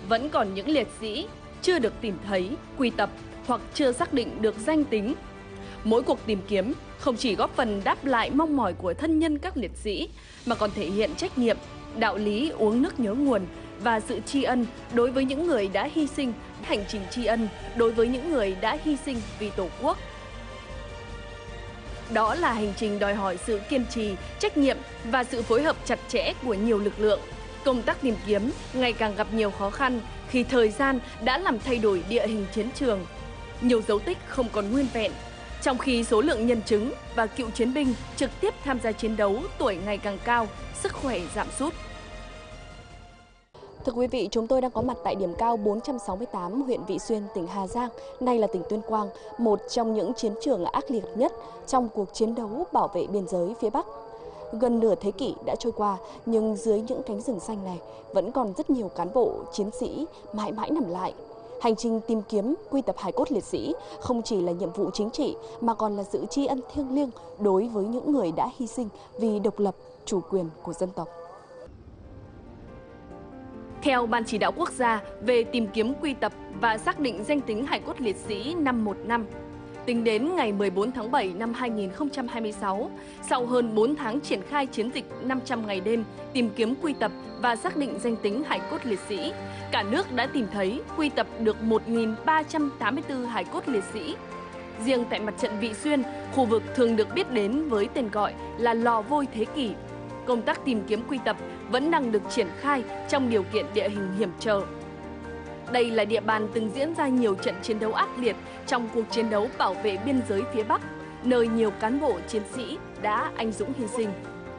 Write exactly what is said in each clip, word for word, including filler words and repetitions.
vẫn còn những liệt sĩ chưa được tìm thấy, quy tập hoặc chưa xác định được danh tính. Mỗi cuộc tìm kiếm không chỉ góp phần đáp lại mong mỏi của thân nhân các liệt sĩ, mà còn thể hiện trách nhiệm, đạo lý uống nước nhớ nguồn và sự tri ân đối với những người đã hy sinh, hành trình tri ân đối với những người đã hy sinh vì Tổ quốc. Đó là hành trình đòi hỏi sự kiên trì, trách nhiệm và sự phối hợp chặt chẽ của nhiều lực lượng. Công tác tìm kiếm ngày càng gặp nhiều khó khăn khi thời gian đã làm thay đổi địa hình chiến trường. Nhiều dấu tích không còn nguyên vẹn, trong khi số lượng nhân chứng và cựu chiến binh trực tiếp tham gia chiến đấu tuổi ngày càng cao, sức khỏe giảm sút. Thưa quý vị, chúng tôi đang có mặt tại điểm cao bốn trăm sáu mươi tám huyện Vị Xuyên, tỉnh Hà Giang, nay là tỉnh Tuyên Quang, một trong những chiến trường ác liệt nhất trong cuộc chiến đấu bảo vệ biên giới phía Bắc. Gần nửa thế kỷ đã trôi qua, nhưng dưới những cánh rừng xanh này vẫn còn rất nhiều cán bộ, chiến sĩ mãi mãi nằm lại. Hành trình tìm kiếm, quy tập hài cốt liệt sĩ không chỉ là nhiệm vụ chính trị mà còn là sự tri ân thiêng liêng đối với những người đã hy sinh vì độc lập, chủ quyền của dân tộc. Theo Ban Chỉ đạo Quốc gia về tìm kiếm, quy tập và xác định danh tính hài cốt liệt sĩ năm một năm, tính đến ngày mười bốn tháng bảy năm hai nghìn không trăm hai mươi sáu, sau hơn bốn tháng triển khai chiến dịch năm trăm ngày đêm tìm kiếm, quy tập và xác định danh tính hài cốt liệt sĩ, cả nước đã tìm thấy, quy tập được một nghìn ba trăm tám mươi tư hài cốt liệt sĩ. Riêng tại mặt trận Vị Xuyên, khu vực thường được biết đến với tên gọi là lò vôi thế kỷ, công tác tìm kiếm, quy tập vẫn đang được triển khai trong điều kiện địa hình hiểm trở. Đây là địa bàn từng diễn ra nhiều trận chiến đấu ác liệt trong cuộc chiến đấu bảo vệ biên giới phía Bắc, nơi nhiều cán bộ chiến sĩ đã anh dũng hy sinh.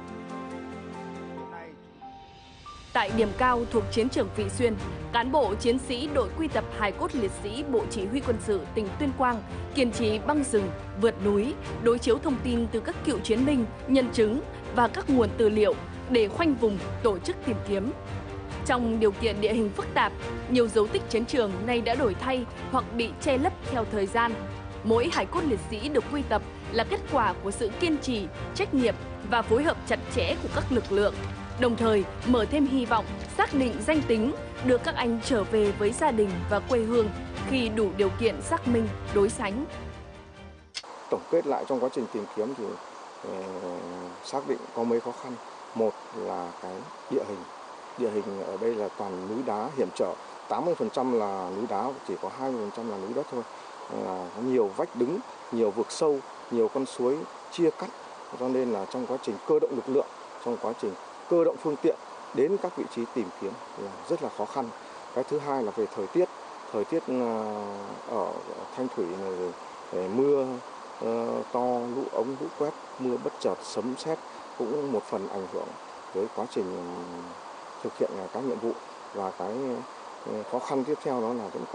Tại điểm cao thuộc chiến trường Vị Xuyên, cán bộ chiến sĩ đội quy tập hài cốt liệt sĩ Bộ Chỉ huy Quân sự tỉnh Tuyên Quang kiên trì băng rừng, vượt núi, đối chiếu thông tin từ các cựu chiến binh, nhân chứng và các nguồn tư liệu để khoanh vùng tổ chức tìm kiếm. Trong điều kiện địa hình phức tạp, nhiều dấu tích chiến trường nay đã đổi thay hoặc bị che lấp theo thời gian. Mỗi hài cốt liệt sĩ được quy tập là kết quả của sự kiên trì, trách nhiệm và phối hợp chặt chẽ của các lực lượng, đồng thời mở thêm hy vọng xác định danh tính, đưa các anh trở về với gia đình và quê hương khi đủ điều kiện xác minh, đối sánh. Tổng kết lại trong quá trình tìm kiếm thì uh, xác định có mấy khó khăn. Một là cái địa hình. Địa hình ở đây là toàn núi đá hiểm trở, tám mươi phần trăm là núi đá, chỉ có hai mươi phần trăm là núi đất thôi. À, có nhiều vách đứng, nhiều vực sâu, nhiều con suối chia cắt, cho nên là trong quá trình cơ động lực lượng, trong quá trình cơ động phương tiện đến các vị trí tìm kiếm là rất là khó khăn. Cái thứ hai là về thời tiết, thời tiết ở Thanh Thủy này mưa to, lũ ống, lũ quét, mưa bất chợt, sấm sét cũng một phần ảnh hưởng với quá trình thực hiện các nhiệm vụ. Và cái khó khăn tiếp theo đó là vẫn còn